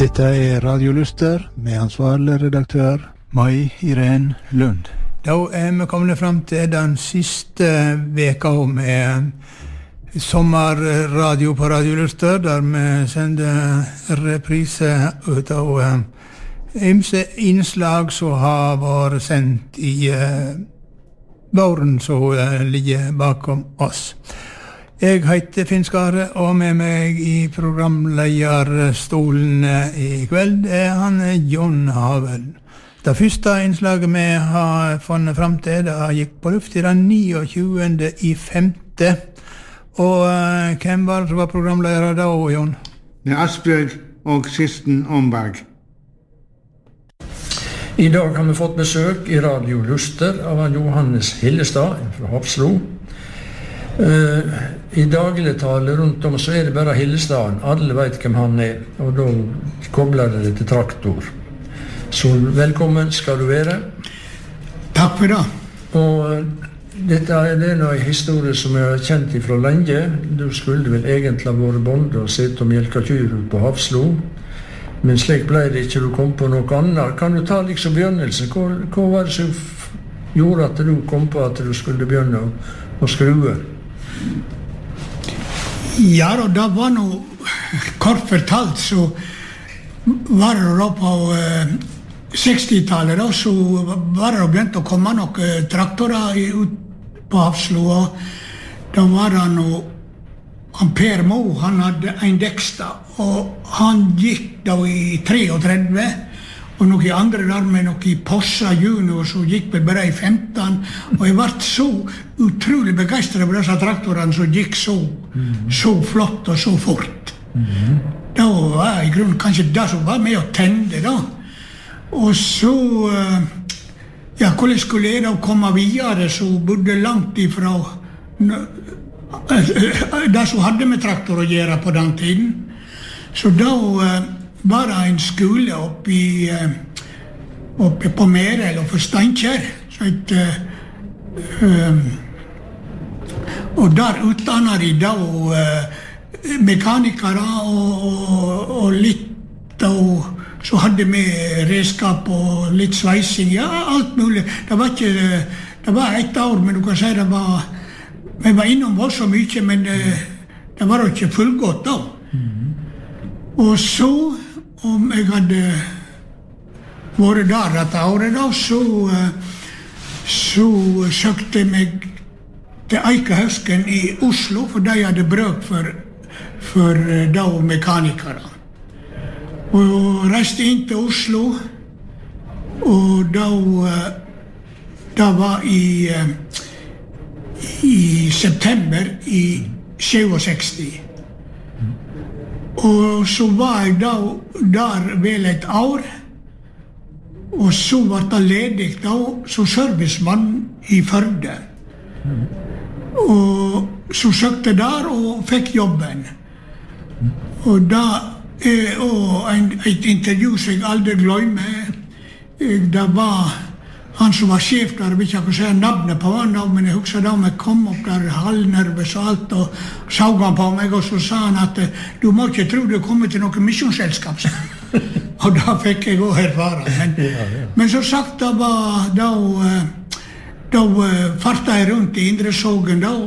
Dette Radio Luster med ansvarlig redaktør Mai Irene Lund. Da vi kommet frem til den siste veka med sommerradio på Radio Luster, der vi sender reprise ut av ymse innslag som har vært sendt i våren som ligger bakom oss. Jeg heter Finn Skare, og med meg i programlederstolen i kveld han John Havel. Det første innslaget vi har funnet frem til, det gikk på luft i den 29.5. Og hvem var det som var programleder da, Jon? Det Asbjørg og Kristen Omberg. I dag har vi fått besøk i Radio Luster av Johannes Hillestad fra Hafslo. I dagligtale rundt om så det bare Hillestaden. Alle vet hvem han og da kobler det til traktor. Så velkommen skal du være. Takk for det. Og dette det en historie som jeg har kjent fra lenge. Du skulle vel egentlig ha vært bonde og sett og mjelka kyr på Hafslo. Men slik ble det ikke, du kom på noe annet. Kan du ta liksom begynnelsen? Hva var det som gjorde at du kom på at du skulle begynne å skrue? Ja, og det var noe kort fortalt, så var det da på 60-tallet, så var det begynt å komme noen traktorer ut på Hafslo, og da var det noe Per Mo, han hadde en Dexter, og han gikk da i 33, og noen andre der med noen Possa Junior, så gikk vi bare i 15, og jeg ble så utrolig begeistret på disse traktorene som gikk så flott og så fort. Da var i grunnen kanskje det som var med å tende da. Og så, ja, hvordan skulle jeg da komme videre, så bodde langt ifra det som hadde med traktor å gjøre på den tiden. Så da var det en skole oppe på Merel og for Steinkjer. Og der utdannet de da mekanikere og litt, og så hadde vi redskap og litt sveising, ja, alt mulig. Det var et år, men du kan si vi var innom oss så mye, men det var jo ikke fullgått da. Og så, om jeg hadde vært der dette året da, så søkte jeg meg til Eikehausken i Oslo, for de hadde brøk for da mekanikere. Og reiste inn til Oslo, og da var i september i 67. Og så var jeg der vel et år, og så var det ledig da, som servicemann i Førde. Og så søkte der og fikk jobben. Og da et intervju som jeg aldri glemmer, det var han som var sjef der, jeg vet ikke hva si navnet på han, men jeg husker da jeg kom opp der halvnervøs og alt, og så han på meg, og så sa han at du må ikke tro du kommer til noe misjonsselskap. Og da fikk jeg også erfare. Men så sagt, da fartet jeg rundt i Indresågen da,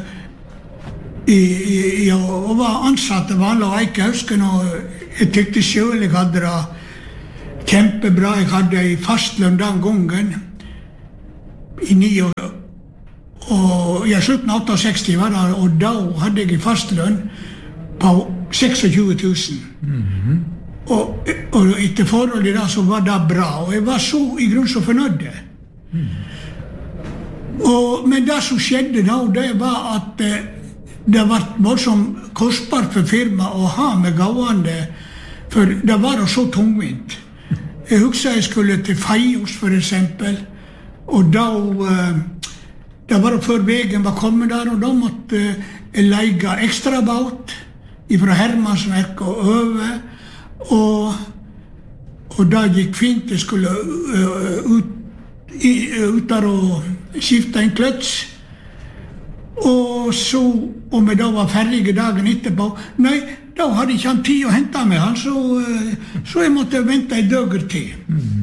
og var ansatt vanlig av Eikehausken, og jeg tykte selv jeg hadde det kjempebra. Jeg hadde i fastlønn den gangen i 9 år, og jeg slutten av 68 var det, og da hadde jeg i fastlønn på 26 000. Og etter forholdet da så var det bra, og jeg var så i grunn så fornøyd. Men det som skjedde da, det var at det var voldsomt kostbart for firma å ha med gavene, for det var så tungvint. Jeg husker jeg skulle til Feios for eksempel, og da var det før veien var kommet der, og da måtte jeg leie ekstra båt fra Hermansverk og øve, og da gikk fint. Jeg skulle ut der og skifte en kløts, og så, om jeg da var ferdig dagen etterpå, nei, da hadde ikke han tid å hente med han, så jeg måtte vente en døger til.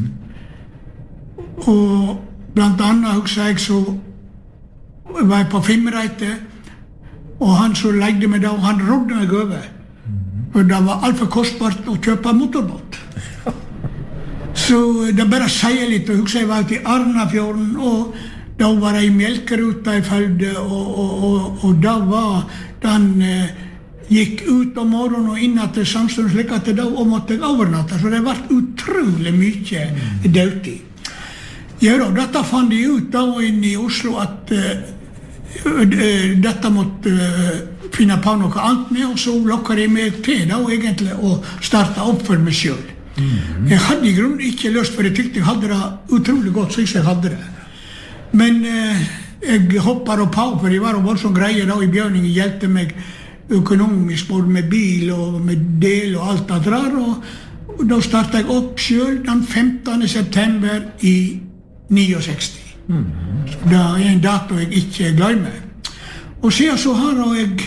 Og blant annet husker jeg så var jeg på Fimreite, og han som legde meg da, han rådde meg over. For det var alt for kostbart å kjøpe motorbåt. Så det bare sier litt, og husker jeg var ute i Arnafjorden, og da var jeg i Melkeruta i Følde, og da var den gikk ut om morgenen og inn til samfunnet, slik at da måtte jeg overnatte, så det var utrolig mye dødtid. Ja da, dette fant jeg ut da inne i Oslo, at dette måtte finne på noe annet med, og så lokket jeg meg til da, egentlig, å starte opp for meg selv. Jeg hadde i grunnen ikke lyst, for jeg tykte jeg hadde det utrolig godt, så jeg hadde det. Men jeg hoppet opp på, for jeg var voldsomt greie da i Bjørningen, hjelpte meg økonomisk, både med bil og med del og alt det der, og da startet jeg opp selv den 15. september i 69. Det er en dato jeg ikke glemmer. Og siden så har jeg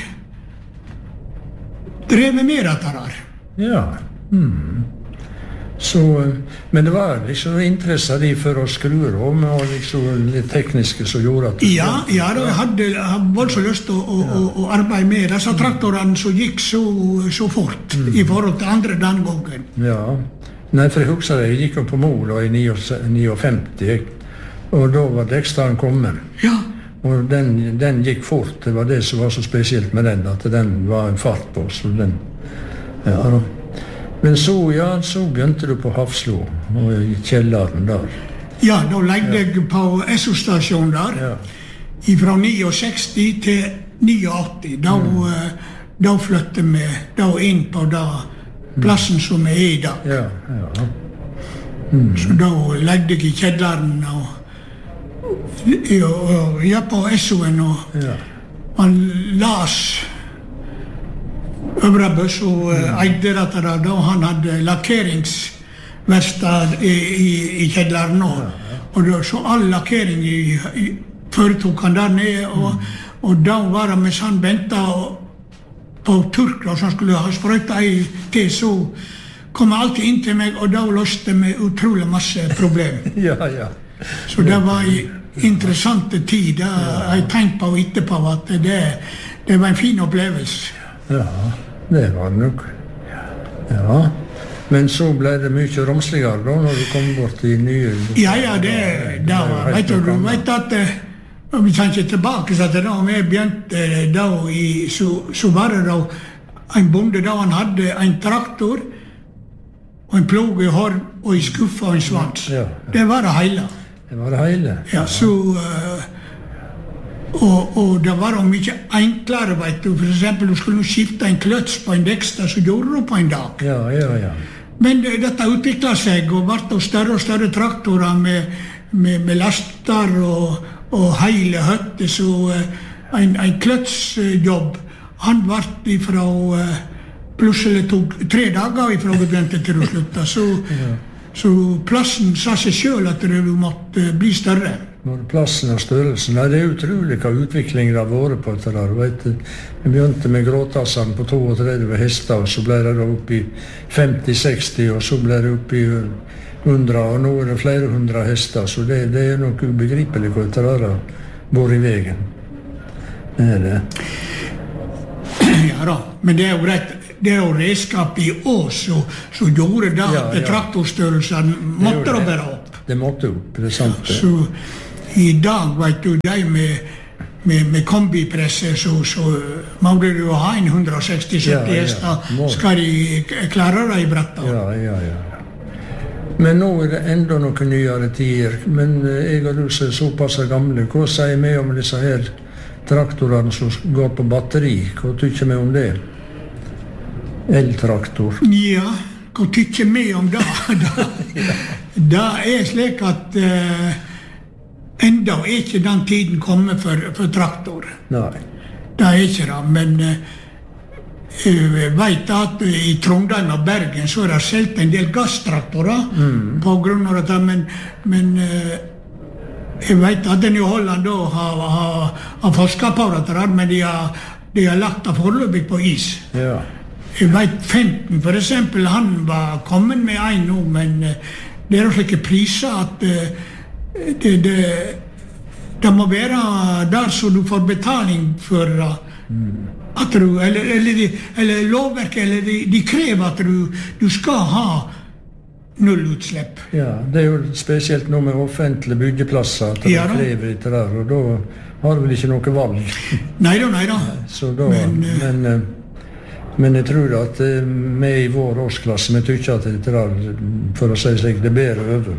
drevet med dette der. Ja. Så, men det var liksom interesse de for å skru om, og liksom litt tekniske som gjorde at... Ja, da, jeg hadde voldsomt lyst til å arbeide med disse traktorene som gikk så fort i forhold til andre den gangen. Ja. Nei, for jeg husker det, jeg gikk på Mol i 59, og da var Dekstaren kommet. Ja. Og den gikk fort, det var det som var så spesielt med den, at den var en fart på, så den... Ja, da. Men så begynte du på Hafslo, og i kjelleren der. Ja, da legde jeg på SO-stasjonen der, fra 69 til 89. Da flyttet vi da inn på plassen som vi er i dag. Ja. Så da legde jeg i kjelleren, og jeg på SO-en, og han las Øvrebøs og eide dette da han hadde lakkeringsverkstad i kjelleren nå. Og så all lakkering foretok han der nede, og da var det mens han ventet på turkler som skulle ha sprøytet til, så kom jeg alltid inn til meg, og da løste meg utrolig masse problem. Ja. Så det var en interessant tid, da jeg tenkte på etterpå at det var en fin opplevelse. Ja, det var det nok. Ja, men så ble det mye romsligere da, når du kom bort i nye... Ja, det var, vet du at vi kan ikke tilbake, så da vi begynte da, så var det da en bonde da han hadde en traktor, og en plog i horn, og en skuffe og en svans. Ja. Det var det hele. Det var det hele? Ja, så... Og det var mye enklere, vet du. For eksempel, du skulle skifte en kløts på en dekstad, så gjorde du på en dag. Ja. Men dette utviklet seg, og ble større og større traktorer med laster og hele høtter, så en kløtsjobb, han ble fra plutselig tok 3 dager fra vi begynte til å slutte, så plassen sa seg selv at det måtte bli større. Både plassen og størrelsen. Nei, det er utrolig hva utviklingen har vært på dette der. Vi begynte med gråtassene på 32 hester, og så ble det opp i 50-60, og så ble det opp i 100, og nå er det flere 100 hester, så det er nok ubegripelig hva dette der har vært i veien. Det er det. Ja da, men det er jo greit. Det er jo redskap i oss, så gjorde det at traktorstørrelsen måtte da bare opp. Det måtte opp, det er sant det. Så i dag, vet du, de med kombipresser, så må du jo ha en 160-70 hester, skal de klare det i brettet. Ja. Men nå er det enda noen nyere tider, men jeg og du er såpass gamle. Hva sier vi om disse her traktorene som går på batteri? Hva tykker vi om det? Eltraktor. Ja, hva tykker vi om det? Det er slik at enda er ikke den tiden kommet for traktor. Nei. Det er ikke det, men jeg vet at i Trondheim og Bergen så er det selv en del gasstraktorer på grunn av dette, men jeg vet at den i Holland da har forsket på dette, men de har lagt det foreløpig på is. Ja. Jeg vet 15, for eksempel, han var kommet med en nå, men det er slike priser at det må være der så du får betaling for at du, eller lovverket, eller de krever at du skal ha nullutslipp. Ja, det er jo spesielt noe med offentlige byggeplasser at de krever etter der, og da har du vel ikke noe valg. Neida. Så da, men jeg tror at vi i vår årsklasse, vi tykker at det der, for å si slik, det ber over.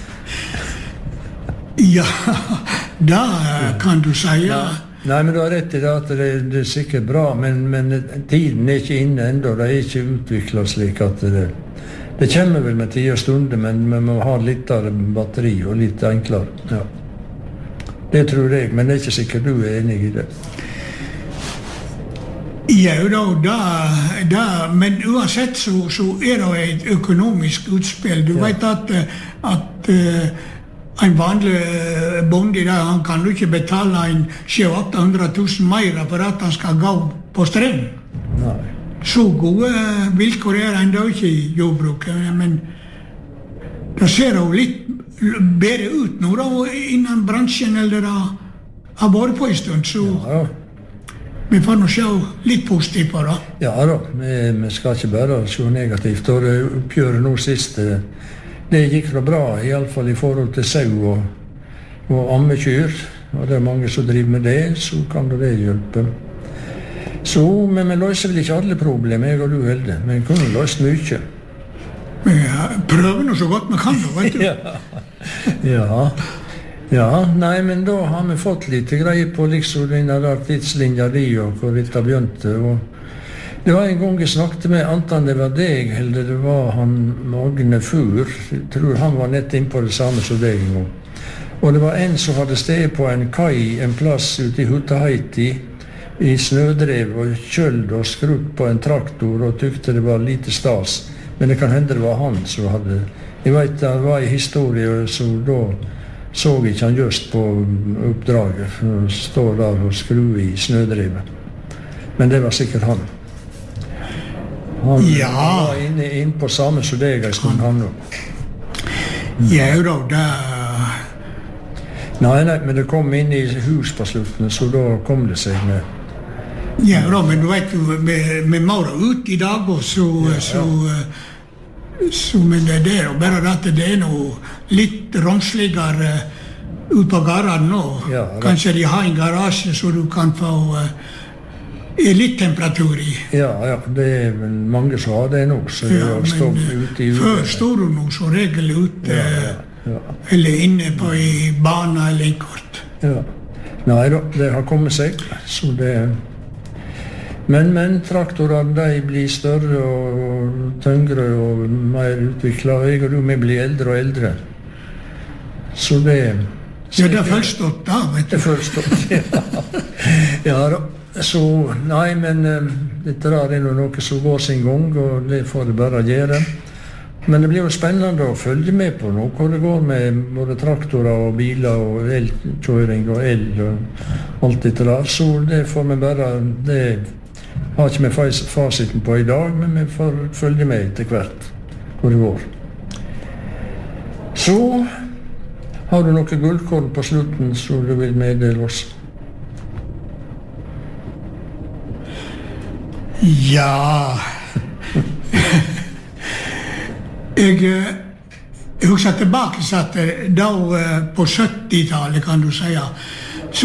Ja, da kan du si, ja. Nei, men du har rett i det at det er sikkert bra, men tiden er ikke inne enda, det er ikke utviklet slik at det kommer vel med tid og stunder, men vi må ha litt av batteri og litt enklere. Ja. Det tror jeg, men det er ikke sikkert du er enig i det. Ja, men uansett så er det et økonomisk utspill. Du vet at en vanlig bonde der, han kan jo ikke betale 700 000 mer for at han skal gå på streng. Nei. Så gode vilkår er enda ikke i jordbruket, men det ser jo litt bedre ut nå da, innen bransjen eller det har vært på en stund, så vi får nå se litt positivt på det. Ja da, vi skal ikke bare se negativt, og det oppgjøret nå sist, det gikk da bra, i alle fall i forhold til sau og ammekyr, og det er mange som driver med det, så kan det hjelpe. Så, men vi løser vel ikke alle problemer, jeg og du Hilde, men vi kunne løst mye. Vi prøver nå så godt vi kan, vet du. Ja, nei, men da har vi fått litt greie på liksom denne der tidslinja di og hvor dette begynte, og det var en gang jeg snakket med, anten det var deg, eller det var han Magne Fur, jeg tror han var nett inn på det samme som deg en gang. Og det var en som hadde sted på en kai, en plass ute i Hutaheiti, i snødrev og kjøld og skrutt på en traktor og tykte det var lite stas. Men det kan hende det var han som hadde... Jeg vet det var en historie, så da så ikke han just på oppdraget, for han står der og skruer i snødrevet. Men det var sikkert han. Han var inne på samme som deg en stund, han også. Ja, da, Nei, men det kom inn i hus på slutten, så da kom det seg med. Ja, men du vet jo, vi må da ut i dag, og så men det er jo bare at det er noe litt romsligere ut på garaen nå. Ja, kanskje de har en garasje så du kan få litt temperatur i. Ja, det er vel mange som har det nå, så det har stått ute i uke. Før står du nå så regel ute, eller inne på en bane eller en kort. Ja. Nei da, det har kommet seg, så det... Men traktorene, de blir større og tyngre og mer utviklet, og jeg og du, vi blir eldre og eldre. Så det... Ja, det er først stått da, vet du. Det er først stått, ja da. Så, nei, men dette der er noe som går sin gang, og det får det bare gjøre. Men det blir jo spennende å følge med på nå, hvor det går med både traktorer og biler og elkjøring og el og alt dette der. Så det får vi bare... Det har ikke vi fasiten på i dag, men vi får følge med etter hvert hvor det går. Så har du noe gullkorn på slutten som du vil meddele oss? Ja... Jeg husker tilbake at da på 70-tallet, kan du si,